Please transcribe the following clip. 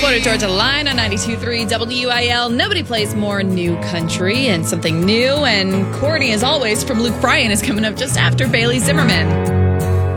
Florida Georgia Line on 92.3 WIL. Nobody plays more new country and something new. And Courtney, as always, from Luke Bryan is coming up just after Bailey Zimmerman.